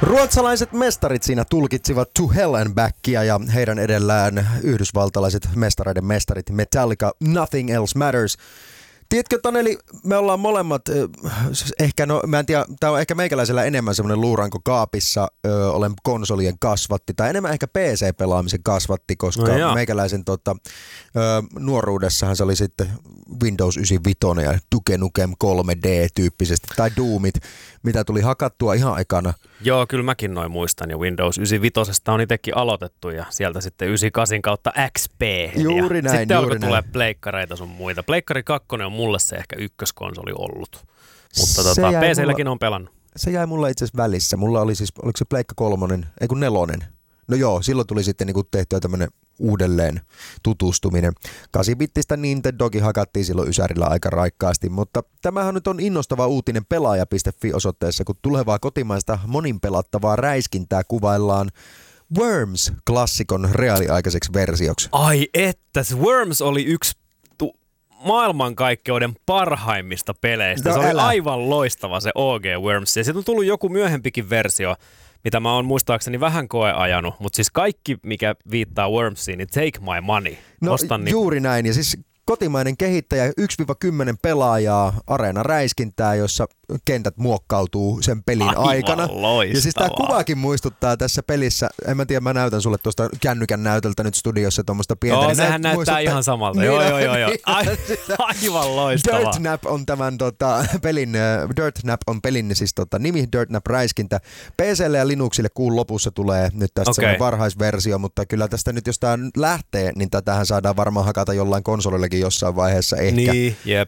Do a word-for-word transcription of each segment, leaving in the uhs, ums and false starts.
Ruotsalaiset mestarit siinä tulkitsivat To Hell and Backia ja heidän edellään yhdysvaltalaiset mestareiden mestarit Metallica Nothing Else Matters. Tiedätkö, Taneli, me ollaan molemmat, ehkä, no mä en tiedä, tää on ehkä meikäläisellä enemmän semmoinen luuranko kaapissa, ö, olen konsolien kasvatti, tai enemmän ehkä P C-pelaamisen kasvatti, koska no meikäläisen tota, ö, nuoruudessahan se oli sitten Windows yhdeksänkymmentäviisi ja Duke Nukem kolme D-tyyppisesti, tai Doomit, mitä tuli hakattua ihan aikana. Joo, kyllä mäkin noin muistan, ja Windows yhdeksänkymmentäviisi on itsekin aloitettu, ja sieltä sitten yhdeksänkymmentäkahdeksan kautta X P. Juuri näin, sitten juuri alkoi tulee pleikkareita sun muita. Pleikkari kaksi on mulle se ehkä ykköskonsoli ollut, mutta tota, P C:lläkin on pelannut. Se jäi mulla itse asiassa välissä. Mulla oli siis, oliko se Pleikka kolmonen, ei kun nelonen. No joo, silloin tuli sitten niinku tehtyä tämmönen uudelleen tutustuminen. kahdeksanbittistä Nintendokin hakattiin silloin ysärillä aika raikkaasti, mutta tämähän nyt on innostava uutinen pelaaja piste fi-osoitteessa, kun tulevaa kotimaista moninpelattavaa räiskintää kuvaillaan Worms-klassikon reaaliaikaiseksi versioksi. Ai että, Worms oli yksi tu- maailmankaikkeuden parhaimmista peleistä. No, se oli älä. aivan loistava se O G Worms. Ja siitä on tullut joku myöhempikin versio, mitä mä oon muistaakseni vähän koeajanut, mutta siis kaikki, mikä viittaa Wormsiin, niin take my money. No Ostan juuri niin. näin, ja siis kotimainen kehittäjä, yksi kymmenen pelaajaa, areena räiskintää, jossa kentät muokkautuu sen pelin aivan aikana. Loistavaa. Ja siis tää kuvakin muistuttaa tässä pelissä, en mä tiedä, mä näytän sulle tuosta kännykän näytöltä nyt studiossa tuommoista pientä. Joo, niin sehän näyttää muistuttaa ihan samalta. Niin, joo, joo, joo, joo. Aivan loistavaa. Dirtnap on tämän tota, pelin, Dirtnap on pelin siis tota, nimi, Dirtnap räiskintä. P C:lle ja Linuxille kuun lopussa tulee nyt tästä okay. semmoinen varhaisversio, mutta kyllä tästä nyt jos tää lähtee, niin tätähän saadaan varmaan hakata jollain konsolillekin jossain vaiheessa ehkä. Niin, jep.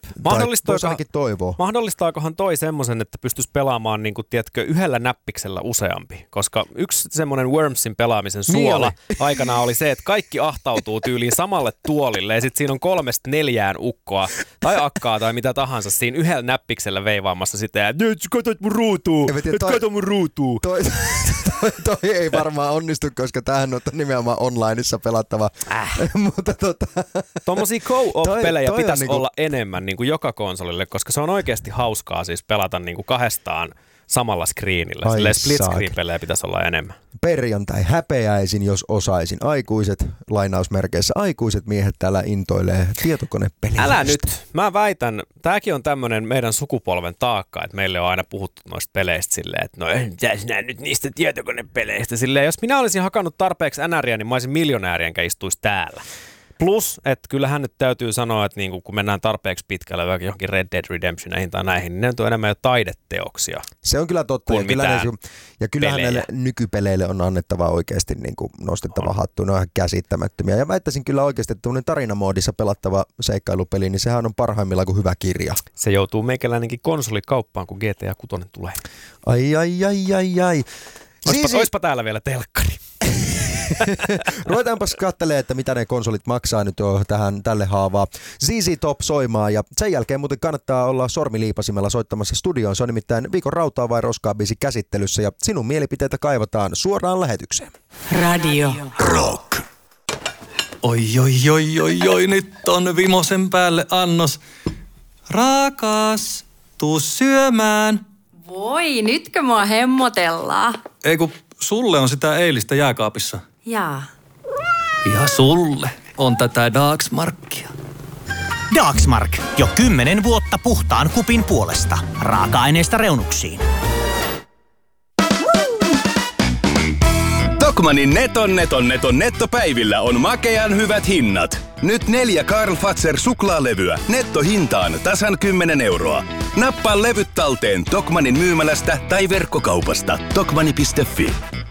Toivoa. Mahdollistaakohan toi semmoisen, että pystyisi pelaamaan niin kuin, tiedätkö, yhdellä näppiksellä useampi? Koska yksi semmoinen Wormsin pelaamisen suola niin aikana oli se, että kaikki ahtautuu tyyliin samalle tuolille ja sitten siinä on kolmesta neljään ukkoa tai akkaa tai mitä tahansa siinä yhdellä näppiksellä veivaamassa sitä ja nyt katot mun ruutuu, nyt kato mun ruutuu. Toi, toi, toi, toi ei varmaan onnistu, koska tämähän on nimenomaan onlineissa pelattava. Äh. Mutta tota... Tuommoisia co-op-pelejä pitäisi niinku olla enemmän niin kuin joka konsolille, koska se on oikeasti hauskaa siis pelata niin kuin kahdestaan samalla screenillä. Silleen split screen-pelejä pitäisi olla enemmän. Perjantai häpeäisin, jos osaisin. Aikuiset, lainausmerkeissä, aikuiset miehet täällä intoilee tietokonepeliä. Älä nyt. Mä väitän, tääkin on tämmönen meidän sukupolven taakka, että meille on aina puhuttu noista peleistä silleen, että no mitä sinä nyt niistä tietokonepeleistä. Silleen, jos minä olisin hakannut tarpeeksi änäriä, niin mä olisin miljonääri enkä istuisi täällä. Plus, että kyllähän nyt täytyy sanoa, että niinku, kun mennään tarpeeksi pitkälle johonkin Red Dead Redemptioneihin tai näihin, niin ne on enemmän jo taideteoksia. Se on kyllä totta. Ja, kyllä ne, ja kyllähän näille nykypeleille on annettava oikeasti niinku nostettava on. hattu. Ne on ihan käsittämättömiä. Ja väittäisin kyllä oikeasti, että tämmöinen tarinamoodissa pelattava seikkailupeli, niin sehän on parhaimmillaan kuin hyvä kirja. Se joutuu meikäläinenkin konsolikauppaan, kun G T A kuusi tulee. Ai, ai, ai, ai, ai. Oispa, siis... oispa täällä vielä telkkari. Ruvetaanpas katselemaan, että mitä ne konsolit maksaa nyt jo tähän, tälle haavaa. Z Z Top soimaa ja sen jälkeen muuten kannattaa olla sormiliipasimella soittamassa studioon. Se on nimittäin viikon rautaa vai roskaa biisi käsittelyssä ja sinun mielipiteitä kaivataan suoraan lähetykseen. Radio Rock. Oi, oi, oi, oi, oi, nyt on vimosen päälle annos. Rakas, tuu syömään. Voi, nytkö mua hemmotellaan? Ei kun sulle on sitä eilistä jääkaapissa. Jaa. Ja sulle on tätä Dagsmarkia. Dagsmark. Jo kymmenen vuotta puhtaan kupin puolesta. Raaka-aineista reunuksiin. Tokmannin neton neton neton nettopäivillä on makean hyvät hinnat. Nyt neljä Karl Fazer suklaalevyä nettohintaan tasan kymmenen euroa. Nappaa levyt talteen Tokmannin myymälästä tai verkkokaupasta. Tokmanni piste fi.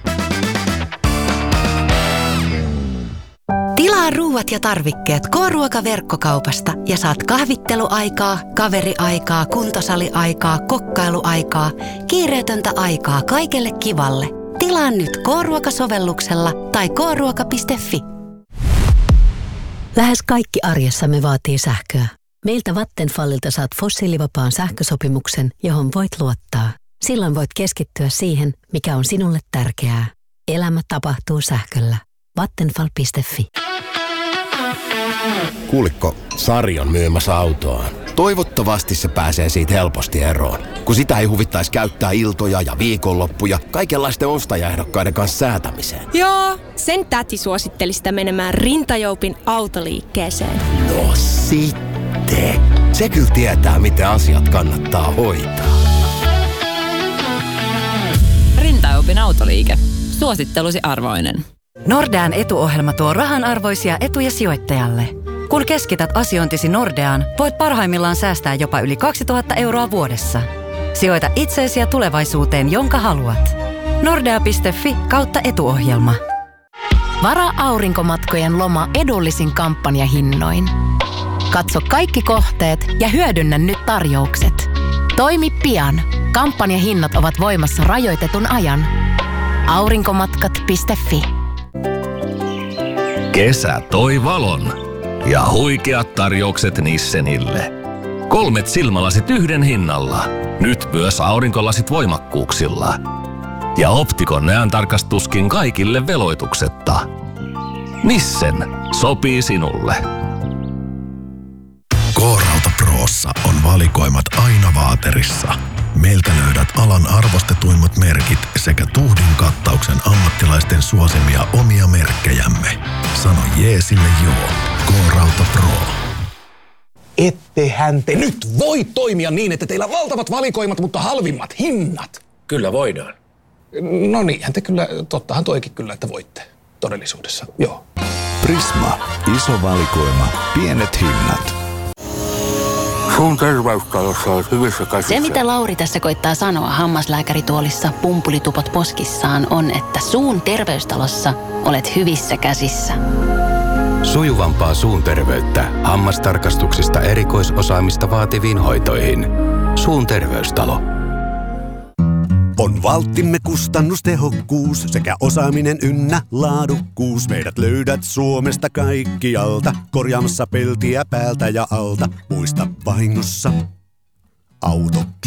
Tilaa ruuat ja tarvikkeet K-ruoka-verkkokaupasta ja saat kahvitteluaikaa, kaveriaikaa, kuntosaliaikaa, kokkailuaikaa, kiireetöntä aikaa kaikelle kivalle. Tilaa nyt K-ruoka-sovelluksella tai k ruoka piste fi. Lähes kaikki arjessamme vaatii sähköä. Meiltä Vattenfallilta saat fossiilivapaan sähkösopimuksen, johon voit luottaa. Silloin voit keskittyä siihen, mikä on sinulle tärkeää. Elämä tapahtuu sähköllä. Vattenfall piste fi. Kuulikko, Sari on myymässä autoa. Toivottavasti se pääsee siitä helposti eroon, kun sitä ei huvittaisi käyttää iltoja ja viikonloppuja kaikenlaisten ostajaehdokkaiden kanssa säätämiseen. Joo, sen täti suositteli sitä menemään Rintajoupin autoliikkeeseen. No sitten. Se kyllä tietää, miten asiat kannattaa hoitaa. Rintajoupin autoliike. Suosittelusi arvoinen. Nordean etuohjelma tuo rahanarvoisia etuja sijoittajalle. Kun keskität asiointisi Nordeaan, voit parhaimmillaan säästää jopa yli kaksituhatta euroa vuodessa. Sijoita itseesi ja tulevaisuuteen, jonka haluat. Nordea piste fi kautta etuohjelma. Varaa aurinkomatkojen loma edullisin kampanjahinnoin. Katso kaikki kohteet ja hyödynnä nyt tarjoukset. Toimi pian. Kampanjahinnat ovat voimassa rajoitetun ajan. aurinkomatkat piste fi. Kesä toi valon. Ja huikeat tarjoukset Nissenille. Kolmet silmälasit yhden hinnalla. Nyt myös aurinkolasit voimakkuuksilla. Ja Optikon näöntarkastuskin kaikille veloituksetta. Nissen sopii sinulle. K-Rauta Prossa on valikoimat aina vaaterissa. Meiltä löydät alan arvostetuimmat merkit sekä tuhdin kattauksen ammattilaisten suosimia omia merkkejämme. Sano jeesille joo. K-Rauta Pro. Ettehän te nyt voi toimia niin, että teillä on valtavat valikoimat, mutta halvimmat hinnat. Kyllä voidaan. No niinhän te kyllä, tottahan toikin kyllä, että voitte todellisuudessa, joo. Prisma. Iso valikoima. Pienet hinnat. Suun terveystalossa on hyvissä käsissä. Se, mitä Lauri tässä koittaa sanoa hammaslääkärituolissa pumpulitupot poskissaan, on, että suun terveystalossa olet hyvissä käsissä. Sujuvampaa suun terveyttä hammastarkastuksista erikoisosaamista vaativiin hoitoihin. Suun terveystalo. On valttimme kustannustehokkuus sekä osaaminen ynnä laadukkuus. Meidät löydät Suomesta kaikkialta, korjaamassa peltiä päältä ja alta. Muista vahingossa auto.